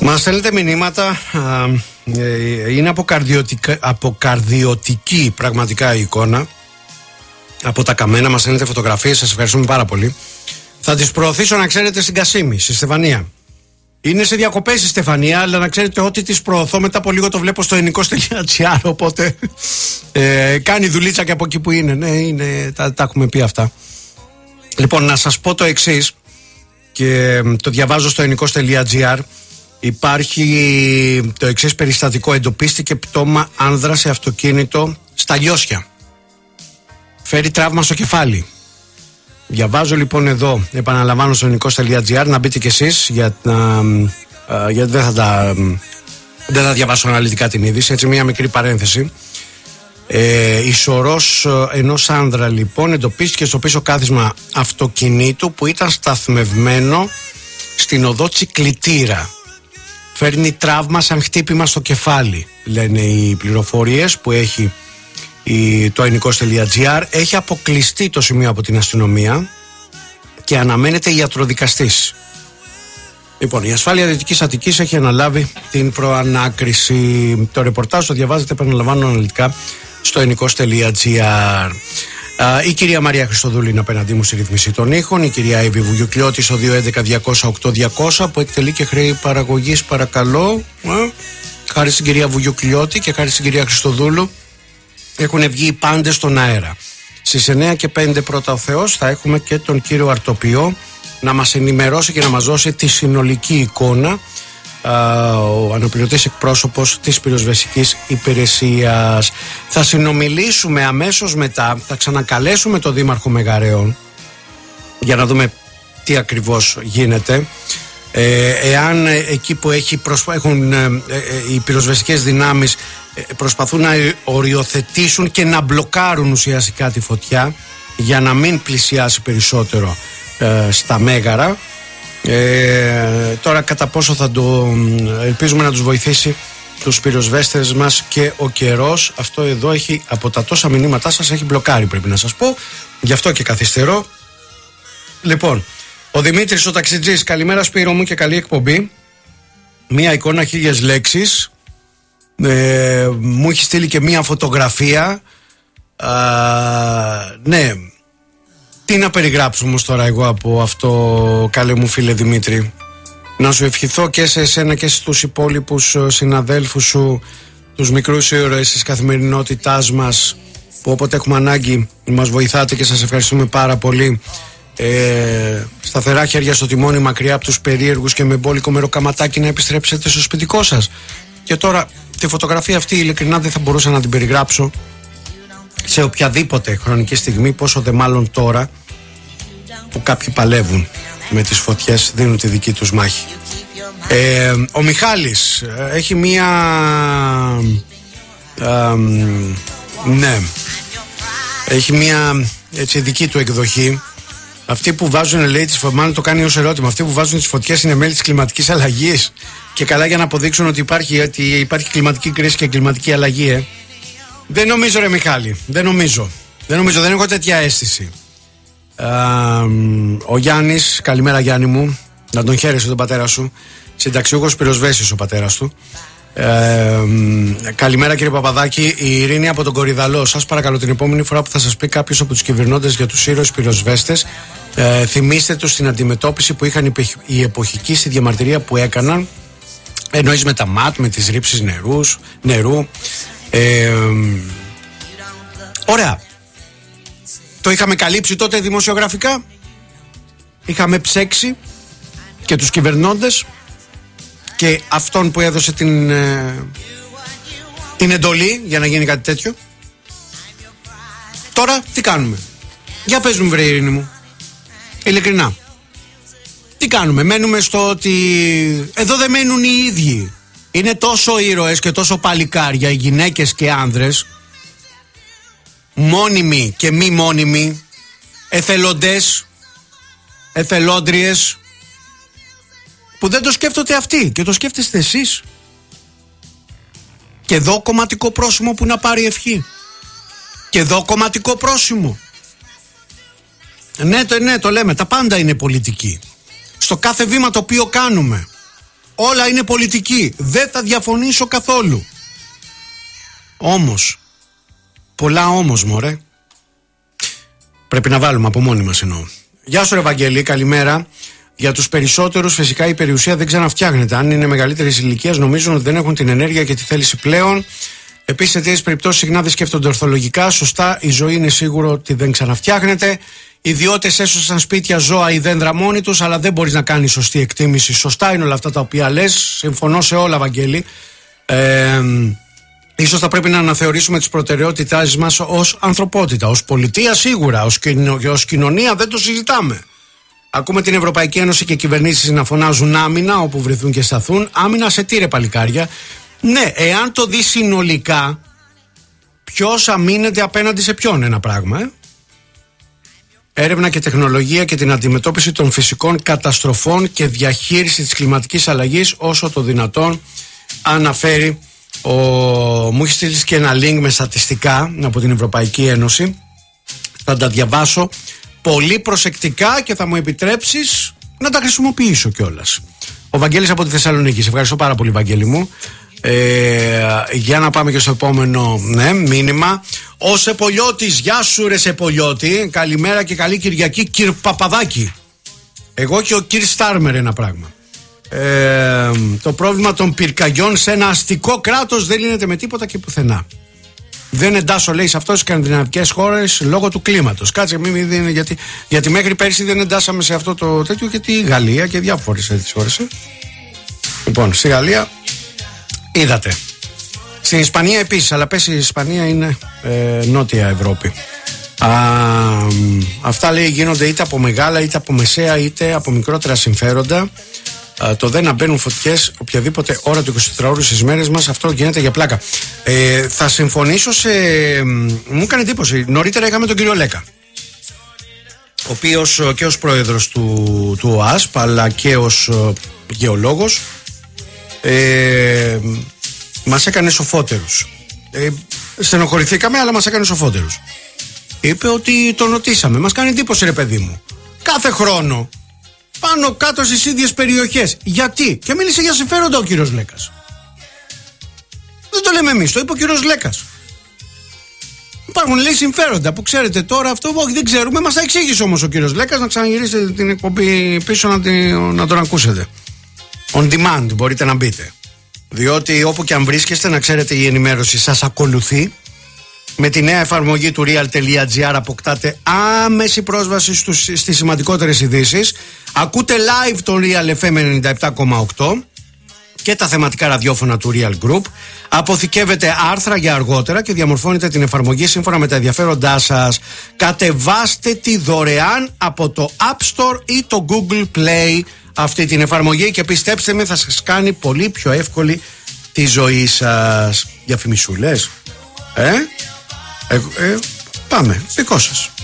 Μας στέλνετε μηνύματα. Είναι αποκαρδιωτική πραγματικά η εικόνα. Από τα καμένα μας στέλνετε φωτογραφίες. Σας ευχαριστούμε πάρα πολύ. Θα τις προωθήσω, να ξέρετε, στην Κασίμη, στη Στεφανία. Είναι σε διακοπές η Στεφανία, αλλά να ξέρετε ότι τις προωθώ. Μετά από λίγο το βλέπω στο ελληνικός.gr. Οπότε κάνει δουλίτσα και από εκεί που είναι. Ναι, τα έχουμε πει αυτά. Λοιπόν, να σας πω το εξής, και το διαβάζω στο ελληνικός.gr. Υπάρχει το εξής περιστατικό. Εντοπίστηκε πτώμα άνδρα σε αυτοκίνητο στα Λιώσια. Φέρει τραύμα στο κεφάλι. Διαβάζω λοιπόν εδώ, επαναλαμβάνω, στο ελληνικός.gr, να μπείτε κι εσείς, γιατί δεν θα διαβάσω αναλυτικά την είδηση. Έτσι, μια μικρή παρένθεση. Η σωρός ενός άνδρα λοιπόν εντοπίστηκε στο πίσω κάθισμα αυτοκινήτου που ήταν σταθμευμένο στην οδό Τσικλητήρα. Φέρνει τραύμα σαν χτύπημα στο κεφάλι, λένε οι πληροφορίες που έχει το ελληνικός.gr. Έχει αποκλειστεί το σημείο από την αστυνομία και αναμένεται ιατροδικαστής. Λοιπόν, η ασφάλεια Δυτικής Αττικής έχει αναλάβει την προανάκριση. Το ρεπορτάζ το διαβάζετε, επαναλαμβάνω, αναλυτικά στο ελληνικός.gr. Η κυρία Μαρία Χριστοδούλη είναι απέναντί μου στη ρύθμιση των ήχων. Η κυρία Εύη Βουγιουκλιώτη στο 211-200-8200 που εκτελεί και χρέη παραγωγής, παρακαλώ. Χάρη στην κυρία Βουγιουκλιώτη και χάρη στην κυρία Χριστοδούλου έχουν βγει οι πάντες στον αέρα. Στις 9:05 πρώτα ο Θεός θα έχουμε και τον κύριο Αρτοπιό να μας ενημερώσει και να μας δώσει τη συνολική εικόνα, ο αναπληρωτής εκπρόσωπος της πυροσβεστικής υπηρεσίας. Θα συνομιλήσουμε αμέσως μετά, θα ξανακαλέσουμε τον Δήμαρχο Μεγαρέων για να δούμε τι ακριβώς γίνεται. Εάν εκεί που έχουν οι πυροσβεστικές δυνάμεις προσπαθούν να οριοθετήσουν και να μπλοκάρουν ουσιαστικά τη φωτιά για να μην πλησιάσει περισσότερο στα Μέγαρα. Τώρα κατά πόσο ελπίζουμε να τους βοηθήσει τους πυροσβέστες μας και ο καιρός. Αυτό εδώ έχει, από τα τόσα μηνύματά σας, έχει μπλοκάρει, πρέπει να σας πω. Γι' αυτό και καθυστερώ. Λοιπόν, ο Δημήτρης ο ταξιτζής, καλημέρα Σπύρο μου και καλή εκπομπή. Μία εικόνα 1000 λέξεις. Μου έχει στείλει και μία φωτογραφία. Ναι, τι να περιγράψω όμως τώρα εγώ από αυτό, καλέ μου φίλε Δημήτρη. Να σου ευχηθώ και σε εσένα και στους υπόλοιπους συναδέλφους σου, τους μικρούς ήρωες της καθημερινότητάς μας, που όποτε έχουμε ανάγκη μας βοηθάτε και σας ευχαριστούμε πάρα πολύ. Σταθερά χέρια στο τιμόνι, μακριά από τους περίεργους, και με μπόλικο μεροκαματάκι να επιστρέψετε στο σπιτικό σας. Και τώρα τη φωτογραφία αυτή ειλικρινά δεν θα μπορούσα να την περιγράψω σε οποιαδήποτε χρονική στιγμή, πόσο δε μάλλον τώρα που κάποιοι παλεύουν με τις φωτιές, δίνουν τη δική τους μάχη. Ο Μιχάλης έχει μία ναι, έχει μία έτσι δική του εκδοχή. Αυτοί που βάζουν, λέει, μάλλον το κάνει ως ερώτημα, αυτοί που βάζουν τις φωτιές είναι μέλη της κλιματικής αλλαγής, και καλά για να αποδείξουν ότι υπάρχει κλιματική κρίση και κλιματική αλλαγή. Δεν νομίζω, ρε Μιχάλη, δεν νομίζω, δεν έχω τέτοια αίσθηση. Ο Γιάννης, καλημέρα Γιάννη μου, να τον χαίρεσαι τον πατέρα σου, συνταξιούχος πυροσβέστης ο πατέρας του. Καλημέρα κύριε Παπαδάκη, η Ειρήνη από τον Κορυδαλό. Σας παρακαλώ, την επόμενη φορά που θα σας πει κάποιος από τους κυβερνώντες για τους ήρωες πυροσβέστες, θυμίστε τους την αντιμετώπιση που είχαν οι εποχικοί στη διαμαρτυρία που έκαναν, εννοείς με τα ΜΑΤ, με τις ρήψεις νερού. Ωραία. Το είχαμε καλύψει τότε δημοσιογραφικά. Είχαμε ψέξει και τους κυβερνώντες και αυτόν που έδωσε την εντολή για να γίνει κάτι τέτοιο. Τώρα τι κάνουμε? Για πες μου, βρε Ειρήνη μου, ειλικρινά, τι κάνουμε? Μένουμε στο ότι εδώ δεν μένουν οι ίδιοι. Είναι τόσο ήρωες και τόσο παλικάρια, οι γυναίκες και άνδρες, μόνιμοι και μη μόνιμοι, εθελοντές, εθελόντριες, που δεν το σκέφτονται αυτοί και το σκέφτεστε εσείς. Και εδώ κομματικό πρόσημο που να πάρει ευχή. Και εδώ κομματικό πρόσημο. Ναι, το λέμε, τα πάντα είναι πολιτική. Στο κάθε βήμα το οποίο κάνουμε. Όλα είναι πολιτική. Δεν θα διαφωνήσω καθόλου. Όμως, πολλά όμως, μωρέ. Πρέπει να βάλουμε από μόνοι μας, εννοώ. Γεια σου, ρε Βαγγέλη, καλημέρα. Για τους περισσότερους, φυσικά η περιουσία δεν ξαναφτιάχνεται. Αν είναι μεγαλύτερης ηλικίας, νομίζουν ότι δεν έχουν την ενέργεια και τη θέληση πλέον. Επίσης, σε τέτοιες περιπτώσεις συχνά δεν σκέφτονται ορθολογικά. Σωστά, η ζωή είναι σίγουρο ότι δεν ξαναφτιάχνεται. Οι ιδιώτες έσωσαν σπίτια, ζώα ή δέντρα μόνοι τους, αλλά δεν μπορείς να κάνεις σωστή εκτίμηση. Σωστά είναι όλα αυτά τα οποία λες. Συμφωνώ σε όλα, Βαγγέλη. Ίσως θα πρέπει να αναθεωρήσουμε τις προτεραιότητάς μας ως ανθρωπότητα, ως πολιτεία σίγουρα, ως κοινωνία δεν το συζητάμε. Ακούμε την Ευρωπαϊκή Ένωση και κυβερνήσεις να φωνάζουν άμυνα όπου βρεθούν και σταθούν. Άμυνα σε τι, ρε παλικάρια? Ναι, εάν το δει συνολικά, ποιος αμήνεται απέναντι σε ποιον, ένα πράγμα. Έρευνα και τεχνολογία και την αντιμετώπιση των φυσικών καταστροφών και διαχείριση της κλιματικής αλλαγής όσο το δυνατόν, αναφέρει μου έχει στείλει και ένα link με στατιστικά από την Ευρωπαϊκή Ένωση. Θα τα διαβάσω πολύ προσεκτικά και θα μου επιτρέψεις να τα χρησιμοποιήσω κιόλας. Ο Βαγγέλης από τη Θεσσαλονίκη. Σε ευχαριστώ πάρα πολύ, Βαγγέλη μου. Για να πάμε και στο επόμενο μήνυμα. Ο Σεπολιώτης, γεια σου ρε Σεπολιώτη. Καλημέρα και καλή Κυριακή, κυρ Παπαδάκη. Εγώ και ο κυρ Στάρμερ, ένα πράγμα. Το πρόβλημα των πυρκαγιών σε ένα αστικό κράτος δεν λύνεται με τίποτα και πουθενά. Δεν εντάσσω, λέει, σε αυτό τις σκανδιναβικές χώρες λόγω του κλίματος. Κάτσε, μην δίνει, γιατί μέχρι πέρσι δεν εντάσσαμε σε αυτό το τέτοιο και τη Γαλλία και διάφορες έτσι χώρες. Λοιπόν, στη Γαλλία είδατε. Στην Ισπανία επίσης, αλλά πες η Ισπανία είναι νότια Ευρώπη. Αυτά, λέει, γίνονται είτε από μεγάλα είτε από μεσαία είτε από μικρότερα συμφέροντα. Το δεν να μπαίνουν φωτιές οποιαδήποτε ώρα του 24ωρου στις μέρες μας, αυτό γίνεται για πλάκα. Θα συμφωνήσω μου έκανε εντύπωση. Νωρίτερα είχαμε τον κύριο Λέκα, ο οποίος και ως πρόεδρος του ΟΑΣΠ αλλά και ως γεωλόγος μας έκανε σοφότερους. Στενοχωρηθήκαμε, αλλά μας έκανε σοφότερους. Είπε ότι τον ρωτήσαμε. Μας κάνει εντύπωση, ρε παιδί μου. Κάθε χρόνο πάνω κάτω στις ίδιες περιοχές. Γιατί? Και μίλησε για συμφέροντα ο κύριος Λέκας. Δεν το λέμε εμείς, το είπε ο κύριος Λέκας. Υπάρχουν, λέει, συμφέροντα που ξέρετε τώρα, αυτό όχι δεν ξέρουμε. Μας τα εξήγησε όμως ο κύριος Λέκας. Να ξαναγυρίσετε την εκπομπή πίσω να τον ακούσετε. On demand μπορείτε να μπείτε. Διότι όπου και αν βρίσκεστε, να ξέρετε, η ενημέρωση σας ακολουθεί. Με τη νέα εφαρμογή του real.gr αποκτάτε άμεση πρόσβαση στις σημαντικότερες ειδήσεις. Ακούτε live το Real FM 97,8 και τα θεματικά ραδιόφωνα του Real Group. Αποθηκεύετε άρθρα για αργότερα και διαμορφώνετε την εφαρμογή σύμφωνα με τα ενδιαφέροντά σας. Κατεβάστε τη δωρεάν από το App Store ή το Google Play αυτή την εφαρμογή και πιστέψτε με, θα σας κάνει πολύ πιο εύκολη τη ζωή σας. Διαφημισούλες. Πάμε, δικό σας.